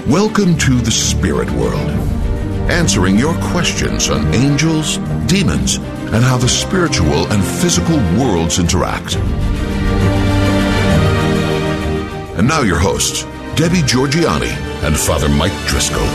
Welcome to the spirit world, answering your questions on angels, demons, and how the spiritual and physical worlds interact. And now your hosts, Debbie Georgianni and Father Mike Driscoll.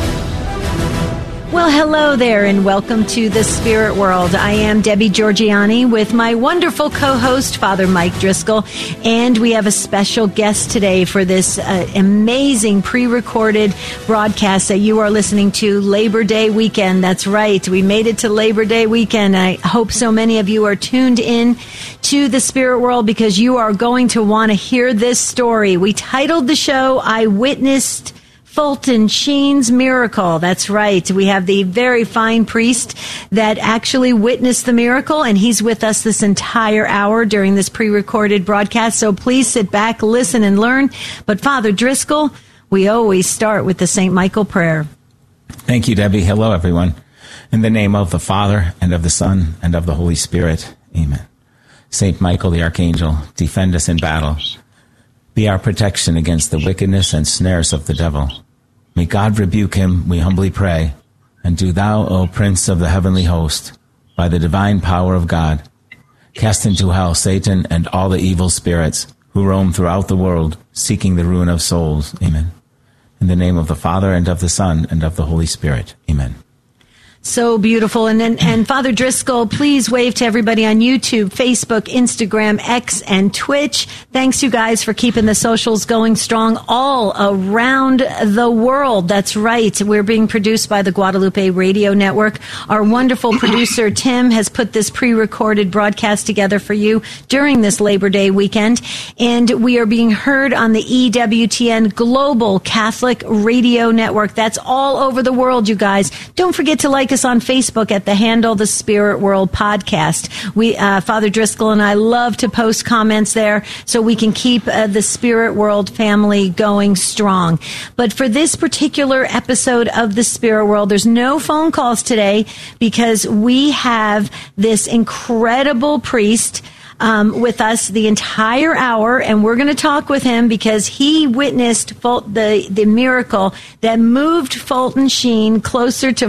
Well, hello there, and welcome to the Spirit World. I am Debbie Georgianni with my wonderful co-host, Father Mike Driscoll, and we have a special guest today for this amazing pre-recorded broadcast that you are listening to Labor Day weekend. That's right. We made it to Labor Day weekend. I hope so many of you are tuned in to the Spirit World because you are going to want to hear this story. We titled the show, I Witnessed Fulton Sheen's Miracle. That's right. We have the very fine priest that actually witnessed the miracle, and he's with us this entire hour during this pre-recorded broadcast. So please sit back, listen, and learn. But Father Driscoll, we always start with the St. Michael prayer. Thank you, Debbie. Hello, everyone. In the name of the Father, and of the Son, and of the Holy Spirit. Amen. St. Michael the Archangel, defend us in battle. Be our protection against the wickedness and snares of the devil. May God rebuke him, we humbly pray. And do thou, O Prince of the heavenly host, by the divine power of God, cast into hell Satan and all the evil spirits who roam throughout the world, seeking the ruin of souls. Amen. In the name of the Father, and of the Son, and of the Holy Spirit. Amen. So beautiful. And Father Driscoll, please wave to everybody on YouTube, Facebook, Instagram, X, and Twitch. Thanks, you guys, for keeping the socials going strong all around the world. That's right. We're being produced by the Guadalupe Radio Network. Our wonderful producer, Tim, has put this pre-recorded broadcast together for you during this Labor Day weekend. And we are being heard on the EWTN Global Catholic Radio Network. That's all over the world, you guys. Don't forget to like us on Facebook at the handle The Spirit World Podcast. We, Father Driscoll and I love to post comments there so we can keep the Spirit World family going strong. But for this particular episode of the Spirit World, there's no phone calls today because we have this incredible priest with us the entire hour, and we're going to talk with him because he witnessed the miracle that moved Fulton Sheen closer to